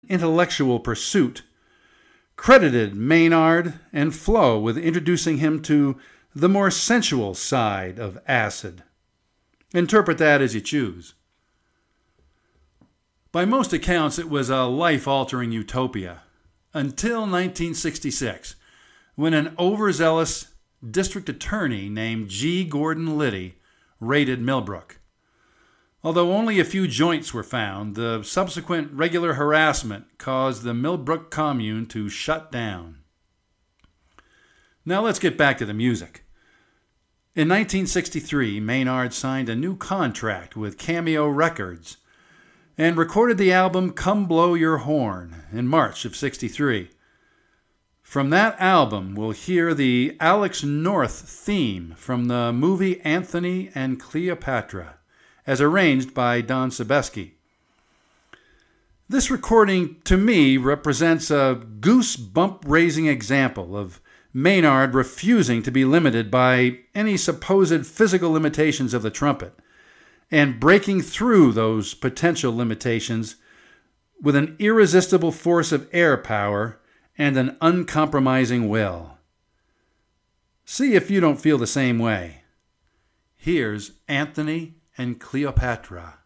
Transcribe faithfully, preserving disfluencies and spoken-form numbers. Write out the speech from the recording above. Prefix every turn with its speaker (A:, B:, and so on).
A: intellectual pursuit, credited Maynard and Flo with introducing him to the more sensual side of acid. Interpret that as you choose. By most accounts, it was a life-altering utopia, until nineteen sixty-six, when an overzealous district attorney named G. Gordon Liddy raided Millbrook. Although only a few joints were found, the subsequent regular harassment caused the Millbrook commune to shut down. Now let's get back to the music. In nineteen sixty-three, Maynard signed a new contract with Cameo Records and recorded the album Come Blow Your Horn in March of sixty-three. From that album, we'll hear the Alex North theme from the movie Anthony and Cleopatra, as arranged by Don Sebesky. This recording, to me, represents a goosebump-raising example of Maynard refusing to be limited by any supposed physical limitations of the trumpet, and breaking through those potential limitations with an irresistible force of air power and an uncompromising will. See if you don't feel the same way. Here's Anthony and Cleopatra.